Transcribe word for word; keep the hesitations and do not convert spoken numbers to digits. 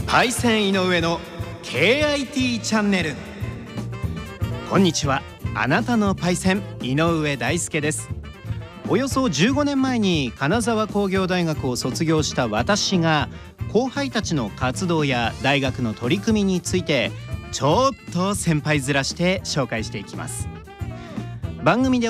パイセン井上の ケーアイティー チャンネル。こんにちは、あなたのパイセン井上大輔です。およそじゅうごねんまえに金沢工業大学を卒業した私が、後輩たちの活動や大学の取り組みについてちょっと先輩面して紹介していきます。番組で